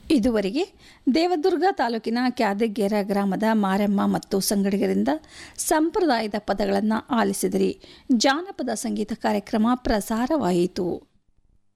ಇದುವರೆಗೆ ದೇವದುರ್ಗ ತಾಲೂಕಿನ ಕ್ಯಾದಗೇರ ಗ್ರಾಮದ ಮಾರಮ್ಮ ಮತ್ತು ಸಂಗಡಿಗರಿಂದ ಸಂಪ್ರದಾಯದ ಪದಗಳನ್ನು ಆಲಿಸಿದಿರಿ. ಜಾನಪದ ಸಂಗೀತ ಕಾರ್ಯಕ್ರಮ ಪ್ರಸಾರವಾಯಿತು.